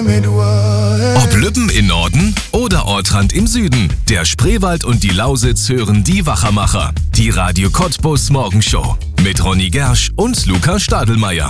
Ob Lübben im Norden oder Ortrand im Süden, der Spreewald und die Lausitz hören die Wachermacher. Die Radio Cottbus Morgenshow mit Ronny Gersch und Luca Stadelmeier.